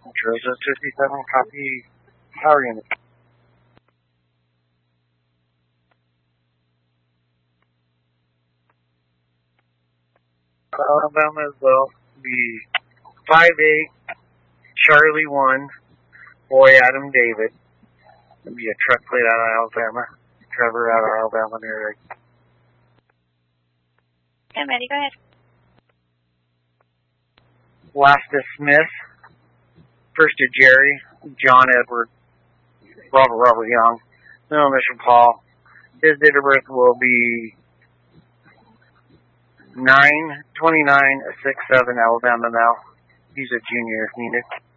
Joseph 57, copy. Power unit. Alabama will be 5-8, Charlie 1, Boy Adam David. It'll be a truck plate out of Alabama. Trevor out of Alabama near. I'm ready, go ahead. Last is Smith. First is Jerry, John Edward, Robert Young, middle initial Paul. His date of birth will be 9/29/67, Alabama now. He's a junior if needed.